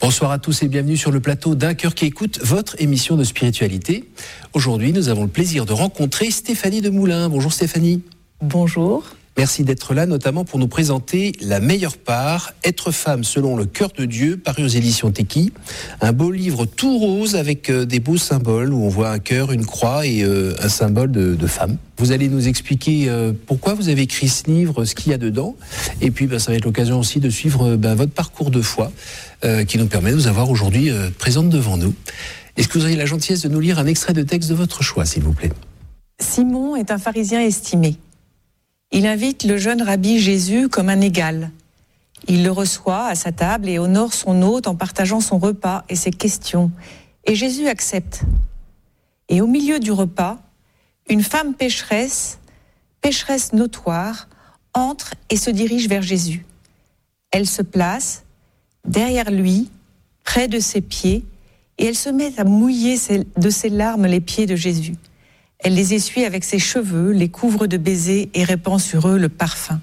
Bonsoir à tous et bienvenue sur le plateau d'Un cœur qui écoute, votre émission de spiritualité. Aujourd'hui, nous avons le plaisir de rencontrer Stéphanie Demoulin. Bonjour Stéphanie. Bonjour. Merci d'être là, notamment pour nous présenter La meilleure part, Être femme selon le cœur de Dieu, paru aux éditions Teki. Un beau livre tout rose avec des beaux symboles où on voit un cœur, une croix et un symbole de femme. Vous allez nous expliquer pourquoi vous avez écrit ce livre, ce qu'il y a dedans. Et puis, ça va être l'occasion aussi de suivre votre parcours de foi qui nous permet de vous avoir aujourd'hui présente devant nous. Est-ce que vous auriez la gentillesse de nous lire un extrait de texte de votre choix, s'il vous plaît ? Simon est un pharisien estimé. Il invite le jeune rabbi Jésus comme un égal. Il le reçoit à sa table et honore son hôte en partageant son repas et ses questions. Et Jésus accepte. Et au milieu du repas, une femme pécheresse notoire, entre et se dirige vers Jésus. Elle se place derrière lui, près de ses pieds, et elle se met à mouiller de ses larmes les pieds de Jésus. Elle les essuie avec ses cheveux, les couvre de baisers et répand sur eux le parfum.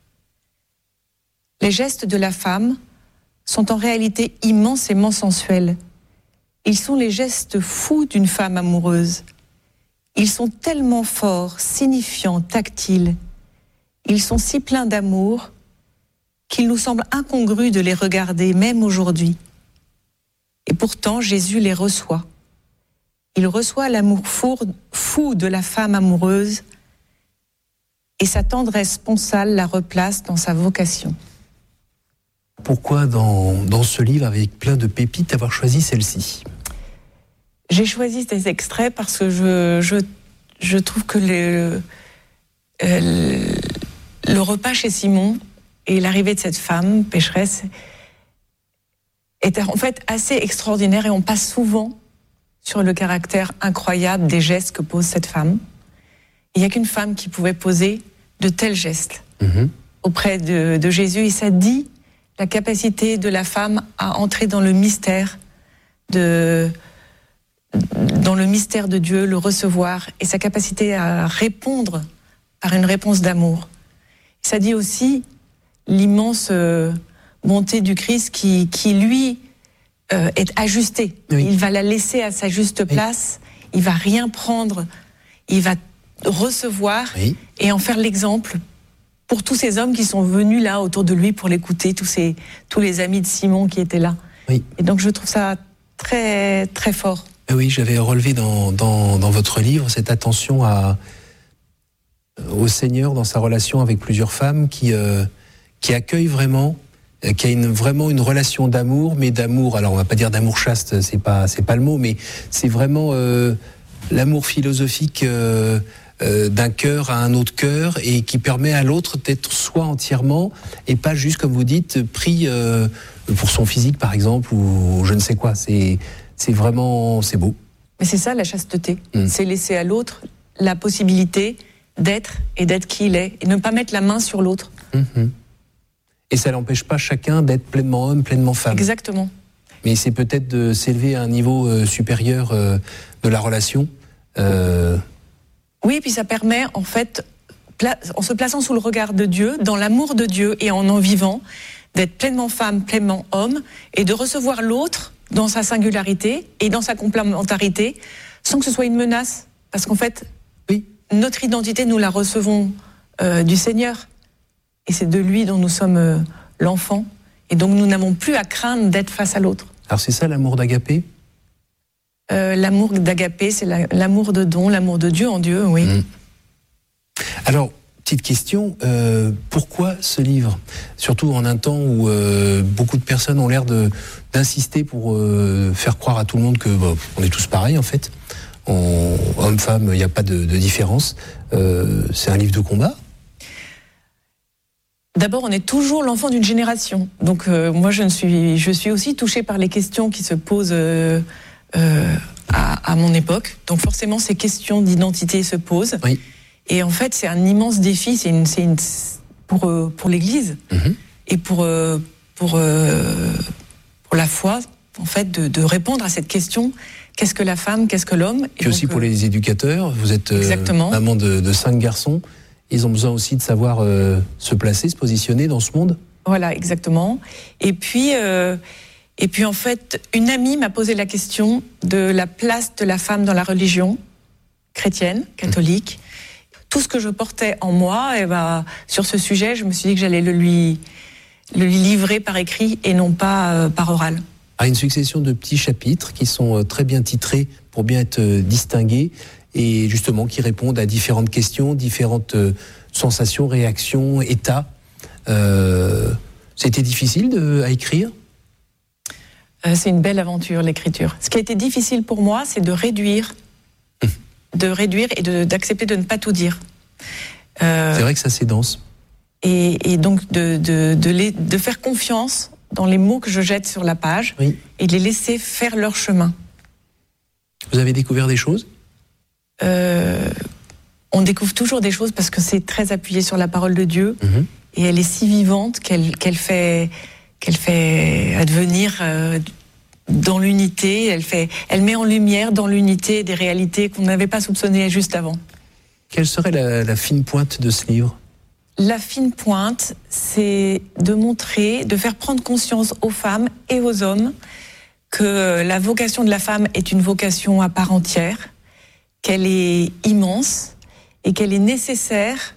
Les gestes de la femme sont en réalité immensément sensuels. Ils sont les gestes fous d'une femme amoureuse. Ils sont tellement forts, signifiants, tactiles. Ils sont si pleins d'amour qu'il nous semble incongru de les regarder, même aujourd'hui. Et pourtant, Jésus les reçoit. Il reçoit l'amour fou de la femme amoureuse et sa tendresse sponsale la replace dans sa vocation. Pourquoi dans ce livre avec plein de pépites avoir choisi celle-ci ? J'ai choisi ces extraits parce que je trouve que le repas chez Simon et l'arrivée de cette femme pécheresse est en fait assez extraordinaire et on passe souvent sur le caractère incroyable des gestes que pose cette femme. Il n'y a qu'une femme qui pouvait poser de tels gestes auprès de Jésus. Et ça dit la capacité de la femme à entrer dans le mystère de Dieu, le recevoir, et sa capacité à répondre par une réponse d'amour. Ça dit aussi l'immense bonté du Christ qui lui, est ajusté. Oui. Il va la laisser à sa juste place, il va rien prendre, il va recevoir et en faire l'exemple pour tous ces hommes qui sont venus là autour de lui pour l'écouter, tous les amis de Simon qui étaient là. Oui. Et donc je trouve ça très, très fort. Oui, j'avais relevé dans votre livre cette attention au Seigneur dans sa relation avec plusieurs femmes qui accueillent vraiment, qui a vraiment une relation d'amour, mais d'amour, alors on va pas dire d'amour chaste, c'est pas le mot, mais c'est vraiment l'amour philosophique d'un cœur à un autre cœur et qui permet à l'autre d'être soi entièrement et pas juste, comme vous dites, pris pour son physique par exemple ou je ne sais quoi. C'est vraiment, c'est beau. Mais c'est ça la chasteté, c'est laisser à l'autre la possibilité d'être qui il est et ne pas mettre la main sur l'autre. Et ça n'empêche pas chacun d'être pleinement homme, pleinement femme. Exactement. Mais c'est peut-être de s'élever à un niveau supérieur de la relation. Oui, et puis ça permet, en fait, en se plaçant sous le regard de Dieu, dans l'amour de Dieu et en vivant, d'être pleinement femme, pleinement homme, et de recevoir l'autre dans sa singularité et dans sa complémentarité, sans que ce soit une menace. Parce qu'en fait, notre identité, nous la recevons du Seigneur. Et c'est de lui dont nous sommes l'enfant. Et donc nous n'avons plus à craindre d'être face à l'autre. Alors c'est ça l'amour d'Agapé ? L'amour d'Agapé, c'est l'amour de don, l'amour de Dieu en Dieu, oui. Alors, petite question, pourquoi ce livre ? Surtout en un temps où beaucoup de personnes ont l'air d'insister pour faire croire à tout le monde que on est tous pareils en fait. Homme-femme, il n'y a pas de différence. C'est un livre de combat ? D'abord, on est toujours l'enfant d'une génération. Donc, moi, je suis aussi touchée par les questions qui se posent à mon époque. Donc, forcément, ces questions d'identité se posent. Oui. Et en fait, c'est un immense défi. Pour l'Église et pour la foi, en fait, de répondre à cette question. Qu'est-ce que la femme ? Qu'est-ce que l'homme ? Et aussi pour les éducateurs. Vous êtes maman de 5 garçons. Ils ont besoin aussi de savoir se placer, se positionner dans ce monde. Voilà, exactement. Et puis Et puis en fait, une amie m'a posé la question de la place de la femme dans la religion chrétienne, catholique. Tout ce que je portais en moi, et sur ce sujet, je me suis dit que j'allais le lui livrer par écrit et non pas par oral. Une succession de petits chapitres qui sont très bien titrés pour bien être distingués et justement qui répondent à différentes questions, différentes sensations, réactions, états. C'était difficile à écrire ? C'est une belle aventure, l'écriture. Ce qui a été difficile pour moi, c'est de réduire et d'accepter de ne pas tout dire. C'est vrai que ça, c'est dense. Et donc de faire confiance dans les mots que je jette sur la page, oui, et de les laisser faire leur chemin. Vous avez découvert des choses ? On découvre toujours des choses parce que c'est très appuyé sur la parole de Dieu, et elle est si vivante qu'elle fait advenir dans l'unité, elle met en lumière dans l'unité des réalités qu'on n'avait pas soupçonnées juste avant. Quelle serait la fine pointe de ce livre ? La fine pointe, c'est de montrer, de faire prendre conscience aux femmes et aux hommes que la vocation de la femme est une vocation à part entière, qu'elle est immense et qu'elle est nécessaire.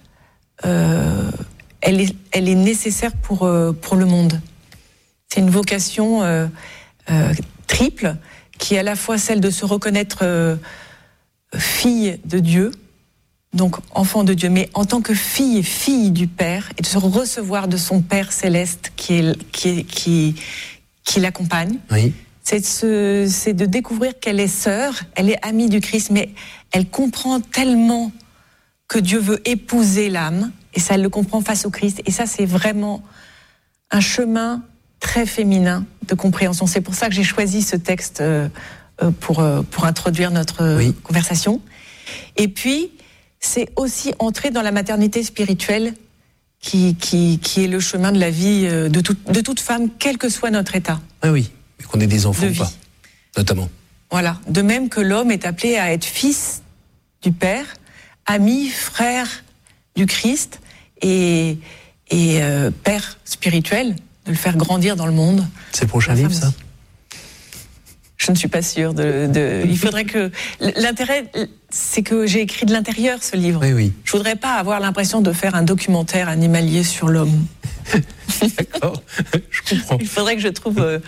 Elle est nécessaire pour le monde. C'est une vocation triple qui est à la fois celle de se reconnaître fille de Dieu, donc enfant de Dieu, mais en tant que fille du Père, et de se recevoir de son Père céleste qui l'accompagne. Oui. C'est de découvrir qu'elle est sœur, elle est amie du Christ, mais elle comprend tellement que Dieu veut épouser l'âme, et ça, elle le comprend face au Christ. Et ça, c'est vraiment un chemin très féminin de compréhension. C'est pour ça que j'ai choisi ce texte pour introduire notre conversation. Et puis, c'est aussi entrer dans la maternité spirituelle qui est le chemin de la vie de toute femme, quel que soit notre état. Ah oui, qu'on ait des enfants ou pas, notamment. Voilà. De même que l'homme est appelé à être fils du Père, ami, frère du Christ et père spirituel, de le faire grandir dans le monde. C'est le prochain livre, ça ? Je ne suis pas sûre il faudrait que... L'intérêt, c'est que j'ai écrit de l'intérieur, ce livre. Oui. Je voudrais pas avoir l'impression de faire un documentaire animalier sur l'homme. D'accord, je comprends. Il faudrait que je trouve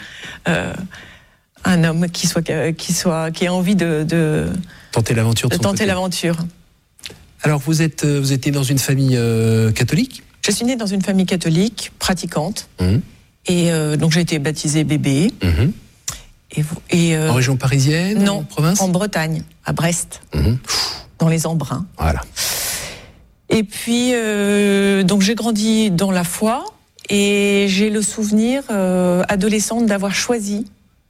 un homme qui ait envie de tenter l'aventure. L'aventure. Alors, vous étiez dans une famille catholique ? Je suis née dans une famille catholique, pratiquante. Et donc j'ai été baptisée bébé. En région parisienne ? Non, en province ? En Bretagne, à Brest, dans les Embruns. Voilà. Et puis, donc j'ai grandi dans la foi, et j'ai le souvenir, adolescente, d'avoir choisi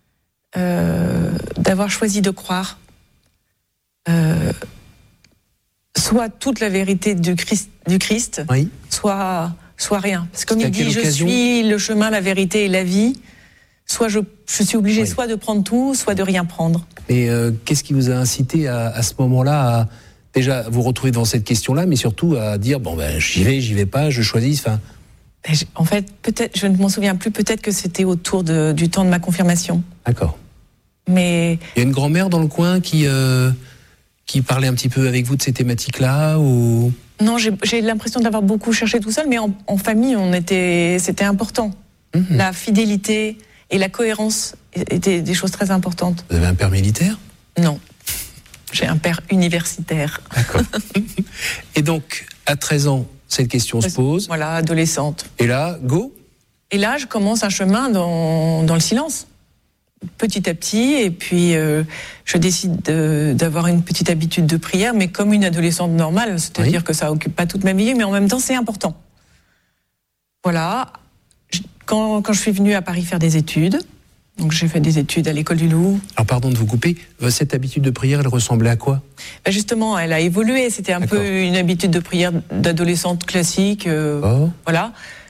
de croire soit toute la vérité du Christ, oui, soit rien. Parce que comme il dit, je suis le chemin, la vérité et la vie. Soit je suis obligée soit de prendre tout, soit de rien prendre. Et qu'est-ce qui vous a incité à ce moment-là à déjà vous retrouver dans cette question-là, mais surtout à dire j'y vais pas, je choisis. En fait, peut-être, je ne m'en souviens plus. Peut-être que c'était autour du temps de ma confirmation. D'accord. Mais il y a une grand-mère dans le coin qui parlait un petit peu avec vous de ces thématiques-là ou... Non, j'ai l'impression d'avoir beaucoup cherché tout seul, mais en famille, c'était important. La fidélité et la cohérence étaient des choses très importantes. Vous avez un père militaire ? Non, j'ai un père universitaire. D'accord. Et donc, à 13 ans, cette question se pose. Voilà, adolescente. Et là, go ? Et là, je commence un chemin dans le silence. Petit à petit, et puis je décide d'avoir une petite habitude de prière, mais comme une adolescente normale, c'est-à-dire que ça occupe pas toute ma vie, mais en même temps c'est important. Voilà. Quand je suis venue à Paris faire des études, donc j'ai fait des études à l'école du Louvre. Alors pardon de vous couper, cette habitude de prière, elle ressemblait à quoi ? Justement, elle a évolué. C'était un peu une habitude de prière d'adolescente classique. Voilà.